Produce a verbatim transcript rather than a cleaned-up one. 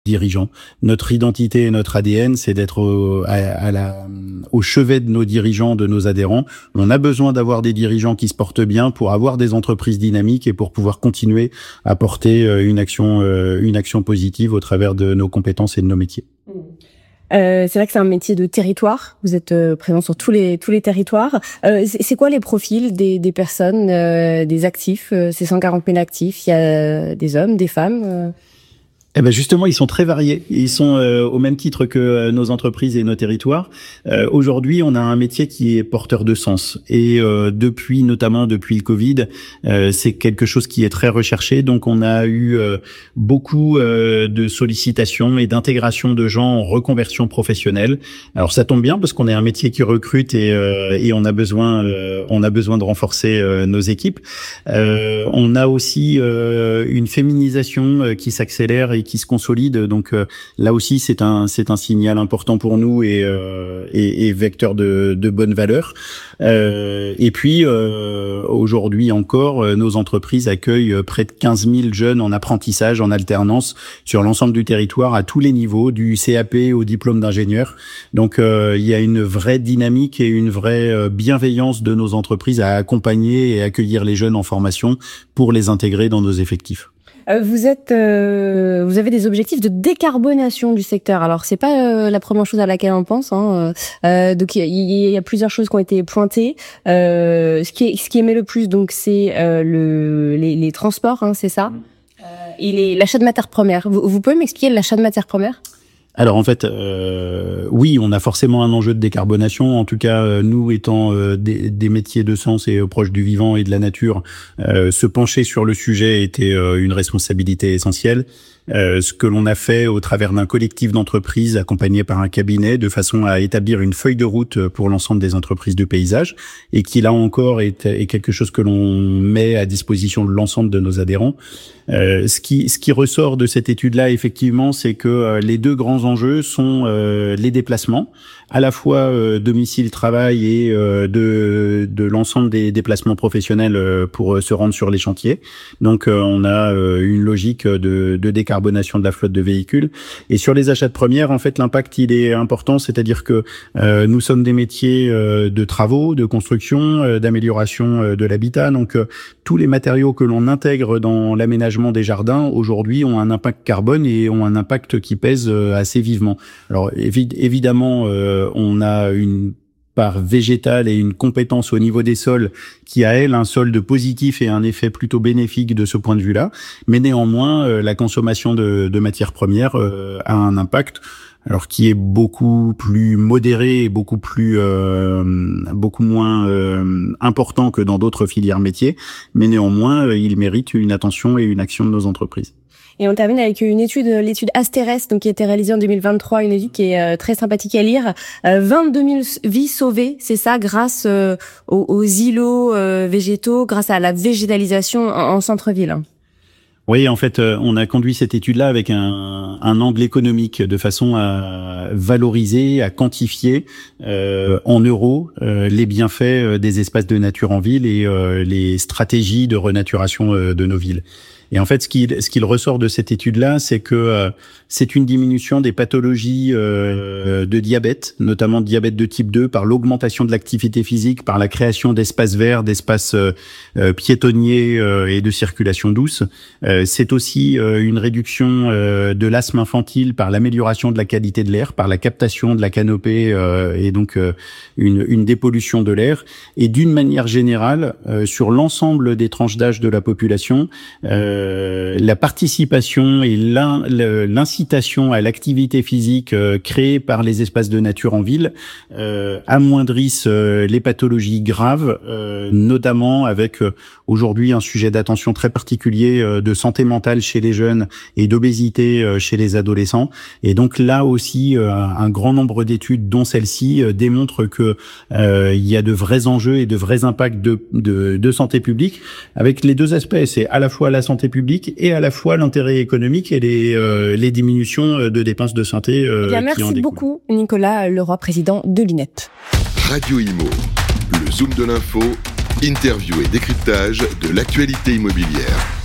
dirigeants. Notre identité et notre A D N, c'est d'être au, à, à la, au chevet de nos dirigeants, de nos adhérents. On a besoin d'avoir des dirigeants qui se portent bien pour avoir des entreprises dynamiques et pour pouvoir continuer à porter une action, une action positive au travers de nos compétences et de nos métiers. Euh, c'est vrai que c'est un métier de territoire. Vous êtes euh, présent sur tous les tous les territoires. Euh, c'est, c'est quoi les profils des des personnes, euh, des actifs? euh, C'est cent quarante mille actifs. Il y a des hommes, des femmes. Euh... Eh ben justement, ils sont très variés. Ils sont euh, au même titre que euh, nos entreprises et nos territoires. Euh, aujourd'hui, on a un métier qui est porteur de sens. Et euh, depuis, notamment depuis le Covid, euh, c'est quelque chose qui est très recherché. Donc, on a eu euh, beaucoup euh, de sollicitations et d'intégration de gens en reconversion professionnelle. Alors, ça tombe bien parce qu'on est un métier qui recrute et, euh, et on a besoin, euh, on a besoin de renforcer euh, nos équipes. Euh, on a aussi euh, une féminisation euh, qui s'accélère et qui se consolide. Donc euh, là aussi, c'est un c'est un signal important pour nous et euh, et, et vecteur de de bonnes valeurs. Euh, et puis euh, aujourd'hui encore, euh, nos entreprises accueillent près de quinze mille jeunes en apprentissage, en alternance sur l'ensemble du territoire à tous les niveaux, du C A P au diplôme d'ingénieur. Donc euh, il y a une vraie dynamique et une vraie bienveillance de nos entreprises à accompagner et accueillir les jeunes en formation pour les intégrer dans nos effectifs. Vous êtes, euh, vous avez des objectifs de décarbonation du secteur. Alors c'est pas euh, la première chose à laquelle on pense. Hein. Euh, donc il y, y a plusieurs choses qui ont été pointées. Euh, ce qui est, ce qui émet le plus, donc c'est euh, le, les, les transports, hein, c'est ça, euh, et les, l'achat de matières premières. Vous, vous pouvez m'expliquer l'achat de matières premières ? Alors en fait, euh, oui, on a forcément un enjeu de décarbonation. En tout cas, euh, nous étant euh, des, des métiers de sens et euh, proches du vivant et de la nature, euh, se pencher sur le sujet était euh, une responsabilité essentielle. Euh, ce que l'on a fait au travers d'un collectif d'entreprises accompagné par un cabinet de façon à établir une feuille de route pour l'ensemble des entreprises de paysage et qui là encore est, est quelque chose que l'on met à disposition de l'ensemble de nos adhérents. Euh, ce qui ce qui ressort de cette étude-là, effectivement, c'est que euh, les deux grands enjeux sont euh, les déplacements, à la fois euh, domicile-travail et euh, de de l'ensemble des déplacements professionnels euh, pour euh, se rendre sur les chantiers. Donc euh, on a euh, une logique de, de décarbonation de la flotte de véhicules. Et sur les achats de premières, en fait, l'impact il est important, c'est-à-dire que euh, nous sommes des métiers euh, de travaux, de construction, euh, d'amélioration euh, de l'habitat. Donc euh, tous les matériaux que l'on intègre dans l'aménagement des jardins aujourd'hui ont un impact carbone et ont un impact qui pèse euh, assez vivement. Alors évi- évidemment, euh, on a une part végétale et une compétence au niveau des sols qui a, elle, un solde positif et un effet plutôt bénéfique de ce point de vue-là. Mais néanmoins, euh, la consommation de, de matières premières euh, a un impact, alors qui est beaucoup plus modéré et beaucoup plus, euh, beaucoup moins euh, important que dans d'autres filières métiers. Mais néanmoins, euh, il mérite une attention et une action de nos entreprises. Et on termine avec une étude, l'étude Asterès, donc qui a été réalisée en deux mille vingt-trois, une étude qui est euh, très sympathique à lire. Euh, vingt-deux mille vies sauvées, c'est ça, grâce euh, aux, aux îlots euh, végétaux, grâce à la végétalisation en, en centre-ville. Oui, en fait, euh, on a conduit cette étude-là avec un, un angle économique de façon à valoriser, à quantifier euh, en euros euh, les bienfaits des espaces de nature en ville et euh, les stratégies de renaturation euh, de nos villes. Et en fait, ce qu'il ce qu'il ressort de cette étude-là, c'est que euh, c'est une diminution des pathologies euh, de diabète, notamment diabète de type deux, par l'augmentation de l'activité physique, par la création d'espaces verts, d'espaces euh, euh, piétonniers euh, et de circulation douce. Euh, c'est aussi euh, une réduction euh, de l'asthme infantile par l'amélioration de la qualité de l'air, par la captation de la canopée euh, et donc euh, une, une dépollution de l'air. Et d'une manière générale, euh, sur l'ensemble des tranches d'âge de la population, euh, Euh, la participation et l'in, l'incitation à l'activité physique euh, créée par les espaces de nature en ville euh, amoindrissent euh, les pathologies graves, euh, notamment avec euh, aujourd'hui un sujet d'attention très particulier euh, de santé mentale chez les jeunes et d'obésité euh, chez les adolescents. Et donc là aussi, euh, un grand nombre d'études, dont celle-ci, euh, démontrent que euh, il y a de vrais enjeux et de vrais impacts de, de, de santé publique, avec les deux aspects. C'est à la fois la santé publique et à la fois l'intérêt économique et les, euh, les diminutions de dépenses de santé euh, eh bien, qui en merci beaucoup, Nicolas Leroy, président de l'I N E T. Radio Imo, le zoom de l'info, interview et décryptage de l'actualité immobilière.